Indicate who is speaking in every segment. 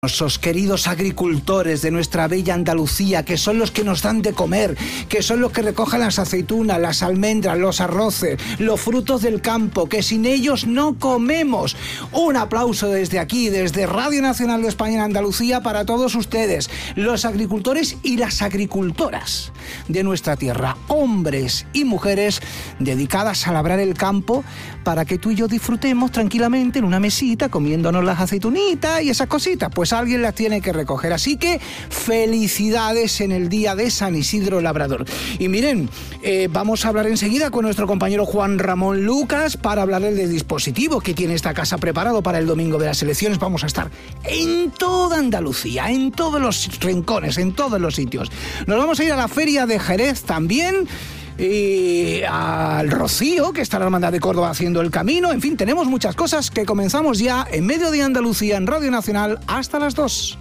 Speaker 1: Nuestros queridos agricultores de nuestra bella Andalucía, que son los que nos dan de comer, que son los que recogen las aceitunas, las almendras, los arroces, los frutos del campo, que sin ellos no comemos. Un aplauso desde aquí, desde Radio Nacional de España en Andalucía, para todos ustedes, los agricultores y las agricultoras de nuestra tierra, hombres y mujeres dedicadas a labrar el campo para que tú y yo disfrutemos tranquilamente en una mesita comiéndonos las aceitunitas y esas cositas. Pues alguien las tiene que recoger. Así que felicidades en el día de San Isidro Labrador. Y miren, vamos a hablar enseguida con nuestro compañero Juan Ramón Lucas para hablarle del dispositivo que tiene esta casa preparado para el domingo de las elecciones. Vamos a estar en toda Andalucía, en todos los rincones, en todos los sitios. Nos vamos a ir a la Feria de Jerez también. Y al Rocío, que está la Hermandad de Córdoba haciendo el camino. En fin, tenemos muchas cosas que comenzamos ya en Medio de Andalucía en Radio Nacional hasta las 2.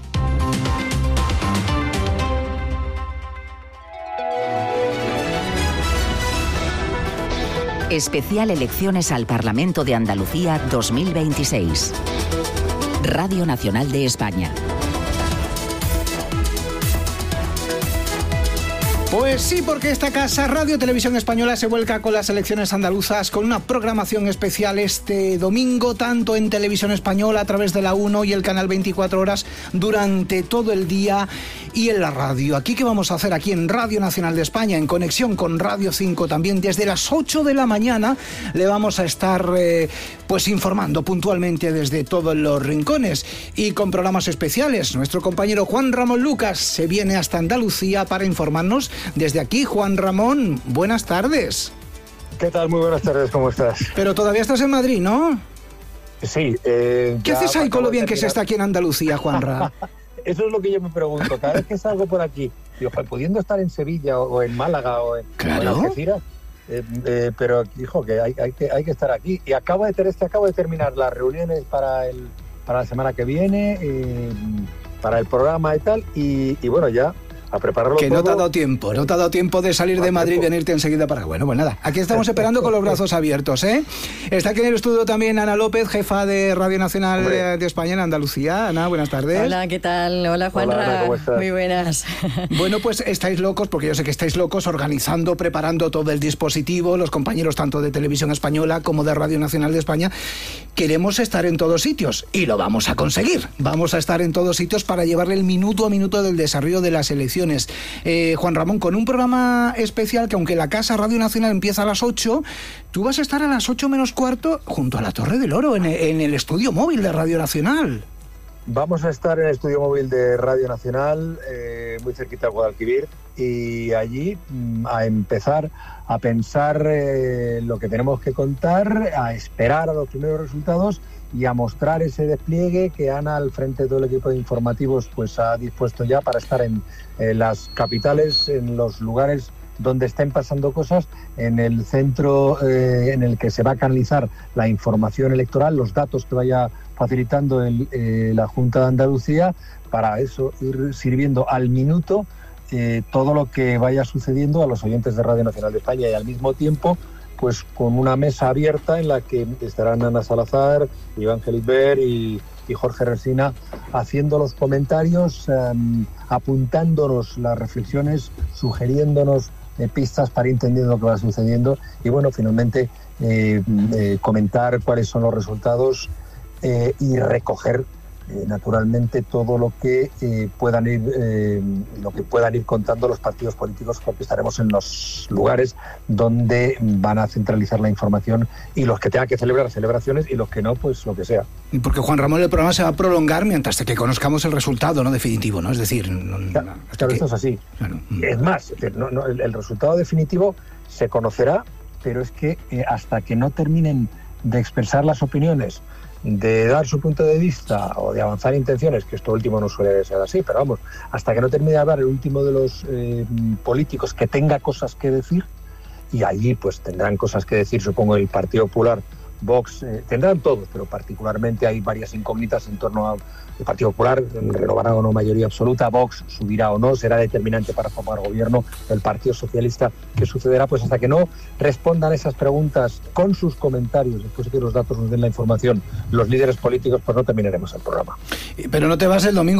Speaker 2: Especial Elecciones al Parlamento de Andalucía 2026. Radio Nacional de España.
Speaker 1: Pues sí, porque esta casa, Radio Televisión Española, se vuelca con las elecciones andaluzas con una programación especial este domingo, tanto en Televisión Española a través de la 1 y el canal 24 horas durante todo el día y en la radio. Aquí, ¿qué vamos a hacer? Aquí en Radio Nacional de España, en conexión con Radio 5 también, desde las 8 de la mañana le vamos a estar pues informando puntualmente desde todos los rincones y con programas especiales. Nuestro compañero Juan Ramón Lucas se viene hasta Andalucía para informarnos. Desde aquí, Juan Ramón, buenas tardes.
Speaker 3: ¿Qué tal? Muy buenas tardes, ¿cómo estás?
Speaker 1: Pero todavía estás en Madrid, ¿no?
Speaker 3: Sí.
Speaker 1: ¿Qué haces ahí con lo bien que se está aquí en Andalucía, Juanra?
Speaker 3: Eso es lo que yo me pregunto. Cada vez que salgo por aquí, digo, pudiendo estar en Sevilla o en Málaga o en Algeciras, pero, hijo, que hay que estar aquí. Y acabo de terminar las reuniones para la semana que viene, para el programa y tal, y bueno, ya a prepararlo
Speaker 1: que
Speaker 3: todo.
Speaker 1: no te ha dado tiempo de salir de Madrid y venirte enseguida para... Bueno, pues nada, aquí estamos esperando con los brazos abiertos, ¿eh? Está aquí en el estudio también Ana López, jefa de Radio Nacional de España en Andalucía. Ana, buenas tardes.
Speaker 4: Hola, ¿qué tal? Hola, Juanra.
Speaker 3: Hola, Ana, ¿cómo estás?
Speaker 4: Muy buenas.
Speaker 1: Bueno, pues estáis locos, porque yo sé que estáis locos organizando, preparando todo el dispositivo, los compañeros tanto de Televisión Española como de Radio Nacional de España. Queremos estar en todos sitios y lo vamos a conseguir. Vamos a estar en todos sitios para llevarle el minuto a minuto del desarrollo de las elecciones. Juan Ramón, con un programa especial que aunque la casa Radio Nacional empieza a las 8, tú vas a estar a las 8 menos cuarto junto a la Torre del Oro, en el estudio móvil de Radio Nacional.
Speaker 3: Vamos a estar en el estudio móvil de Radio Nacional, muy cerquita de Guadalquivir, y allí a empezar a pensar lo que tenemos que contar, a esperar a los primeros resultados y a mostrar ese despliegue que Ana, al frente de todo el equipo de informativos, pues ha dispuesto ya para estar en las capitales, en los lugares donde estén pasando cosas, en el centro en el que se va a canalizar la información electoral, los datos que vaya facilitando la Junta de Andalucía, para eso ir sirviendo al minuto todo lo que vaya sucediendo a los oyentes de Radio Nacional de España, y al mismo tiempo pues con una mesa abierta en la que estarán Ana Salazar, Iván Gelibert y Jorge Resina haciendo los comentarios, apuntándonos las reflexiones, sugiriéndonos pistas para ir entendiendo lo que va sucediendo y bueno, finalmente comentar cuáles son los resultados y recoger naturalmente todo lo que puedan ir contando los partidos políticos, porque estaremos en los lugares donde van a centralizar la información, y los que tengan que celebrar celebraciones y los que no, pues lo que sea.
Speaker 1: Y porque, Juan Ramón, el programa se va a prolongar mientras que conozcamos el resultado, ¿no?, definitivo, ¿no? Es decir,
Speaker 3: claro, esto es así. Claro. Es más, el resultado definitivo se conocerá, pero es que hasta que no terminen de expresar las opiniones, de dar su punto de vista o de avanzar intenciones, que esto último no suele ser así, pero vamos, hasta que no termine de hablar el último de los políticos que tenga cosas que decir, y allí pues tendrán cosas que decir, supongo, el Partido Popular Vox, tendrán todos, pero particularmente hay varias incógnitas en torno al Partido Popular, renovará o no mayoría absoluta, Vox subirá o no, será determinante para formar gobierno, el Partido Socialista, ¿qué sucederá? Pues hasta que no respondan esas preguntas con sus comentarios, después de que los datos nos den la información, los líderes políticos, pues no terminaremos el programa.
Speaker 1: Pero no te vas el domingo